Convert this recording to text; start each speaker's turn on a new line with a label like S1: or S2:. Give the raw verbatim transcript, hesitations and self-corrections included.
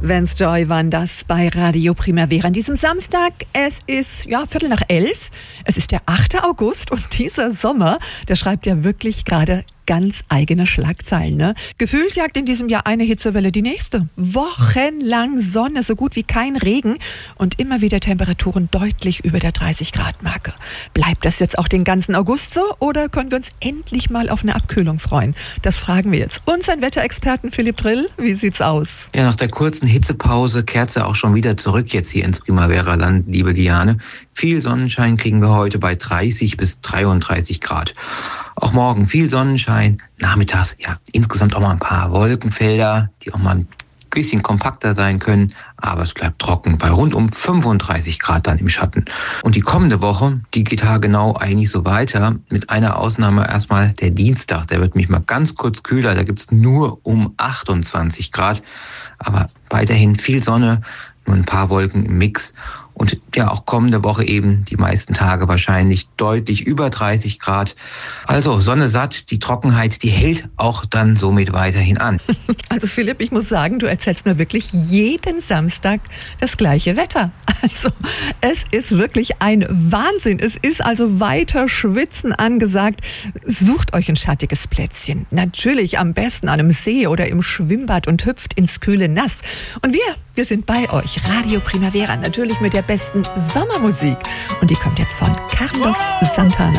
S1: Vance Joy waren das bei Radio Primavera an diesem Samstag. Es ist ja Viertel nach elf. Es ist der achte August und dieser Sommer, der schreibt ja wirklich gerade ganz eigene Schlagzeilen, ne? Gefühlt jagt in diesem Jahr eine Hitzewelle die nächste. Wochenlang Sonne, so gut wie kein Regen und immer wieder Temperaturen deutlich über der dreißig Grad Marke. Bleibt das jetzt auch den ganzen August so oder können wir uns endlich mal auf eine Abkühlung freuen? Das fragen wir jetzt unseren Wetterexperten Philipp Drill. Wie sieht's aus?
S2: Ja, nach der kurzen Hitzepause kehrt sie auch schon wieder zurück jetzt hier ins Primavera-Land, liebe Diane. Viel Sonnenschein kriegen wir heute bei dreißig bis dreiunddreißig Grad. Auch morgen viel Sonnenschein, nachmittags ja insgesamt auch mal ein paar Wolkenfelder, die auch mal ein bisschen kompakter sein können, aber es bleibt trocken bei rund um fünfunddreißig Grad dann im Schatten. Und die kommende Woche, die geht haargenau eigentlich so weiter, mit einer Ausnahme erstmal der Dienstag, der wird mich mal ganz kurz kühler, da gibt's nur um achtundzwanzig Grad, aber weiterhin viel Sonne, nur ein paar Wolken im Mix. Und ja, auch kommende Woche eben die meisten Tage wahrscheinlich deutlich über dreißig Grad. Also Sonne satt, die Trockenheit, die hält auch dann somit weiterhin an.
S1: Also Philipp, ich muss sagen, du erzählst mir wirklich jeden Samstag das gleiche Wetter. Also es ist wirklich ein Wahnsinn. Es ist also weiter Schwitzen angesagt. Sucht euch ein schattiges Plätzchen. Natürlich am besten an einem See oder im Schwimmbad und hüpft ins kühle Nass. Und wir, wir sind bei euch. Radio Primavera, natürlich mit der besten Sommermusik. Und die kommt jetzt von Carlos Santana.